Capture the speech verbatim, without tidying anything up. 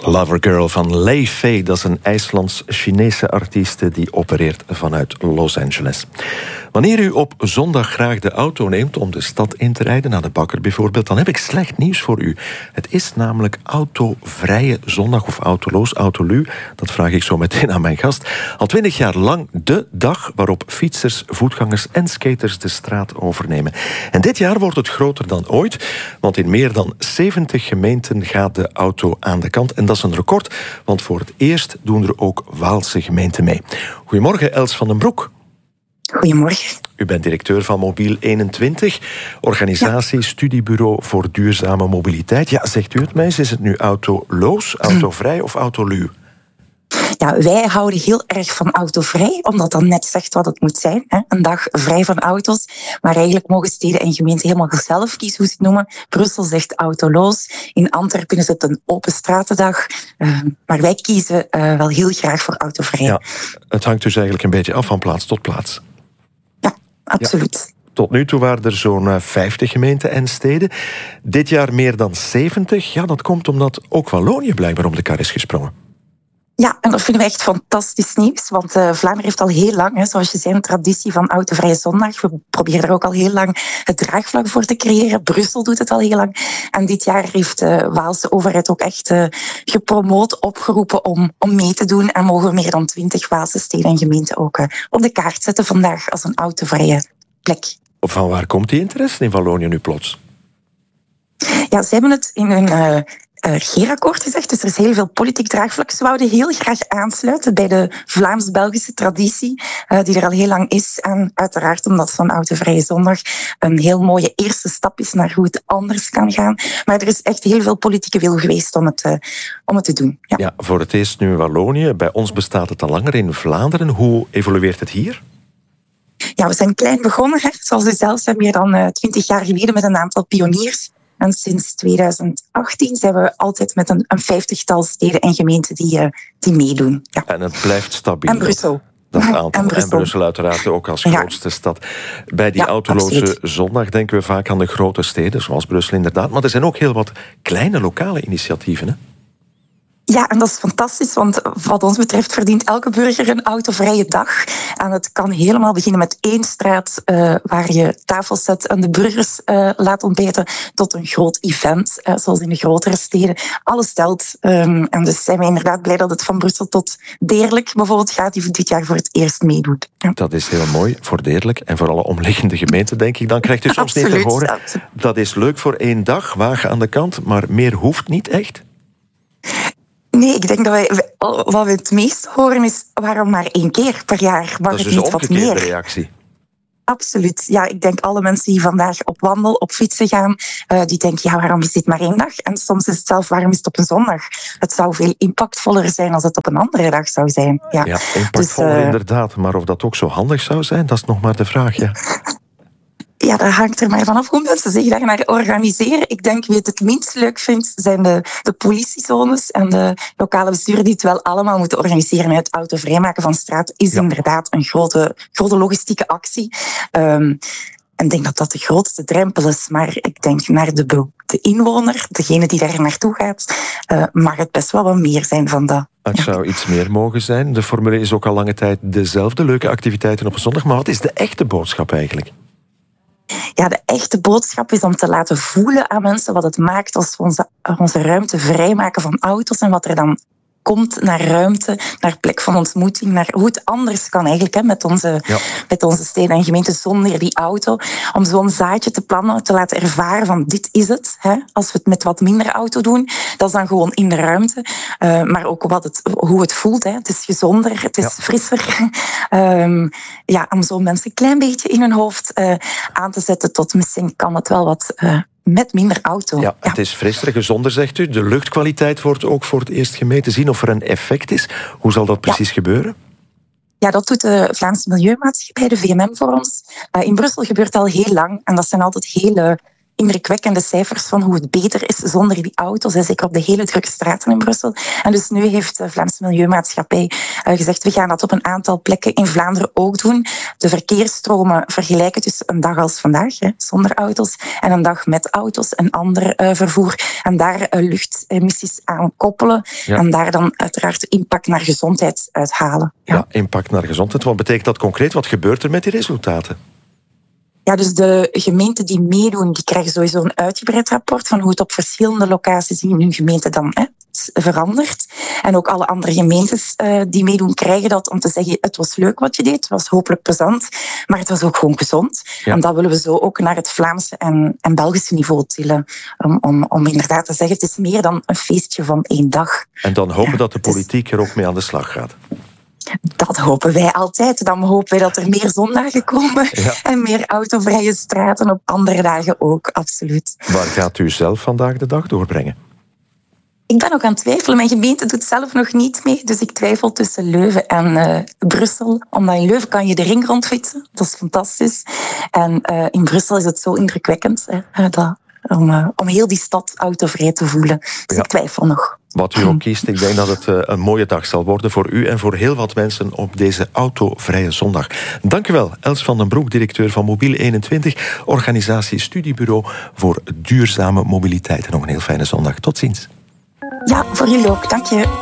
Lovergirl van Lei Fei, dat is een IJslands-Chinese artieste die opereert vanuit Los Angeles. Wanneer u op zondag graag de auto neemt om de stad in te rijden, naar de bakker bijvoorbeeld, dan heb ik slecht nieuws voor u. Het is namelijk autovrije zondag of autoloos, autolu. Dat vraag ik zo meteen aan mijn gast. Al twintig jaar lang de dag waarop fietsers, voetgangers en skaters de straat overnemen. En dit jaar wordt het groter dan ooit, want in meer dan zeventig gemeenten gaat de auto aan de kant. En dat is een record, want voor het eerst doen er ook Waalse gemeenten mee. Goedemorgen, Els van den Broek. Goedemorgen. U bent directeur van Mobiel eenentwintig, organisatie, ja. Studiebureau voor duurzame mobiliteit. Ja, zegt u het mij eens, is het nu autoloos, autovrij of autolu? Ja, wij houden heel erg van autovrij, omdat dat net zegt wat het moet zijn. Hè? Een dag vrij van auto's. Maar eigenlijk mogen steden en gemeenten helemaal zelf kiezen hoe ze het noemen. Brussel zegt autoloos. In Antwerpen is het een open stratendag. Uh, maar wij kiezen uh, wel heel graag voor autovrij. Ja, het hangt dus eigenlijk een beetje af van plaats tot plaats. Ja, absoluut. Ja. Tot nu toe waren er zo'n vijftig gemeenten en steden. Dit jaar meer dan zeventig. Ja, dat komt omdat ook Wallonië blijkbaar om de kar is gesprongen. Ja, en dat vinden we echt fantastisch nieuws, want uh, Vlaanderen heeft al heel lang, hè, zoals je zei, een traditie van autovrije zondag. We proberen er ook al heel lang het draagvlak voor te creëren. Brussel doet het al heel lang. En dit jaar heeft de Waalse overheid ook echt uh, gepromoot, opgeroepen om, om mee te doen. En mogen we meer dan twintig Waalse steden en gemeenten ook uh, op de kaart zetten vandaag als een autovrije plek. Van waar komt die interesse in Wallonië nu plots? Ja, ze hebben het in hun Uh, Uh, regeerakkoord gezegd, dus er is heel veel politiek draagvlak. Ze wouden heel graag aansluiten bij de Vlaams-Belgische traditie, uh, die er al heel lang is. En uiteraard omdat van autovrije zondag een heel mooie eerste stap is naar hoe het anders kan gaan. Maar er is echt heel veel politieke wil geweest om het, uh, om het te doen. Ja. Ja, voor het eerst nu in Wallonië. Bij ons bestaat het al langer in Vlaanderen. Hoe evolueert het hier? Ja, we zijn klein begonnen, hè. Zoals u zelf zei, meer dan twintig jaar geleden met een aantal pioniers. En sinds tweeduizend achttien zijn we altijd met een, een vijftigtal steden en gemeenten die, uh, die meedoen. Ja. En het blijft stabiel. En Brussel. Dat aantal. En Brussel. En Brussel uiteraard ook als grootste ja. stad. Bij die ja, autoloze absoluut. zondag denken we vaak aan de grote steden, zoals Brussel inderdaad. Maar er zijn ook heel wat kleine lokale initiatieven, hè? Ja, en dat is fantastisch, want wat ons betreft verdient elke burger een autovrije dag. En het kan helemaal beginnen met één straat uh, waar je tafels zet en de burgers uh, laat ontbijten, tot een groot event, uh, zoals in de grotere steden. Alles telt. Um, en dus zijn we inderdaad blij dat het van Brussel tot Deerlijk bijvoorbeeld gaat, die dit jaar voor het eerst meedoet. Ja. Dat is heel mooi voor Deerlijk en voor alle omliggende gemeenten, denk ik. Dan krijgt u soms absoluut, niet te horen. Absoluut. Dat is leuk voor één dag, wagen aan de kant, maar meer hoeft niet echt. Nee, ik denk dat wij, wat we het meest horen is waarom maar één keer per jaar. Mag dat is het dus niet een wat meer? reactie. Absoluut. Ja, ik denk alle mensen die vandaag op wandel, op fietsen gaan, uh, die denken, ja, waarom is dit maar één dag? En soms is het zelf, waarom is het op een zondag? Het zou veel impactvoller zijn als het op een andere dag zou zijn. Ja, ja impactvoller dus, uh, inderdaad. Maar of dat ook zo handig zou zijn, dat is nog maar de vraag, ja. Ja, dat hangt er maar vanaf hoe mensen zich daar naar organiseren. Ik denk, wie het het minst leuk vindt, zijn de, de politiezones en de lokale besturen die het wel allemaal moeten organiseren. En het autovrijmaken van straat is ja. inderdaad een grote, grote logistieke actie. Um, en ik denk dat dat de grootste drempel is. Maar ik denk naar de, de inwoner, degene die daar naartoe gaat, uh, mag het best wel wat meer zijn van dat. Het ja. zou iets meer mogen zijn. De formule is ook al lange tijd dezelfde, leuke activiteiten op een zondag. Maar wat is de echte boodschap eigenlijk? Ja, de echte boodschap is om te laten voelen aan mensen wat het maakt als we onze, onze ruimte vrijmaken van auto's en wat er dan komt naar ruimte, naar plek van ontmoeting, naar hoe het anders kan eigenlijk hè, met, onze, ja. met onze steden en gemeenten zonder die auto. Om zo'n zaadje te plannen, te laten ervaren van dit is het. Hè, als we het met wat minder auto doen, dat is dan gewoon in de ruimte. Uh, maar ook wat het, hoe het voelt. Hè. Het is gezonder, het is ja. frisser. um, ja, om zo mensen een klein beetje in hun hoofd uh, aan te zetten tot misschien kan het wel wat Uh, met minder auto. Ja, het ja. is frisser, gezonder, zegt u. De luchtkwaliteit wordt ook voor het eerst gemeten. Zien of er een effect is. Hoe zal dat precies ja. gebeuren? Ja, dat doet de Vlaamse Milieumaatschappij, de V M M, voor ons. Uh, in Brussel gebeurt het al heel lang. En dat zijn altijd hele indrukwekkende cijfers van hoe het beter is zonder die auto's, zeker op de hele drukke straten in Brussel. En dus nu heeft de Vlaamse Milieumaatschappij gezegd, we gaan dat op een aantal plekken in Vlaanderen ook doen. De verkeersstromen vergelijken tussen een dag als vandaag, hè, zonder auto's, en een dag met auto's en ander uh, vervoer. En daar uh, luchtemissies aan koppelen. Ja. En daar dan uiteraard de impact naar gezondheid uithalen. Ja. ja, impact naar gezondheid. Wat betekent dat concreet? Wat gebeurt er met die resultaten? Ja, dus de gemeenten die meedoen, die krijgen sowieso een uitgebreid rapport van hoe het op verschillende locaties in hun gemeente dan hè, verandert. En ook alle andere gemeentes uh, die meedoen, krijgen dat om te zeggen, het was leuk wat je deed, het was hopelijk plezant, maar het was ook gewoon gezond. Ja. En dat willen we zo ook naar het Vlaamse en, en Belgische niveau tillen. Om, om, om inderdaad te zeggen, het is meer dan een feestje van één dag. En dan hopen ja, dat de politiek is... er ook mee aan de slag gaat. Dat hopen wij altijd. Dan hopen wij dat er meer zondagen komen ja. en meer autovrije straten op andere dagen ook, absoluut. Waar gaat u zelf vandaag de dag doorbrengen? Ik ben ook aan het twijfelen. Mijn gemeente doet zelf nog niet mee, dus ik twijfel tussen Leuven en uh, Brussel. Omdat in Leuven kan je de ring rondfietsen, dat is fantastisch. En uh, in Brussel is het zo indrukwekkend hè, dat, om, uh, om heel die stad autovrij te voelen. Dus ja. ik twijfel nog. Wat u ook kiest, ik denk dat het een mooie dag zal worden voor u en voor heel wat mensen op deze autovrije zondag. Dank u wel, Els van den Broek, directeur van Mobiel eenentwintig, organisatie Studiebureau voor duurzame mobiliteit. En nog een heel fijne zondag. Tot ziens. Ja, voor jullie ook. Dank je.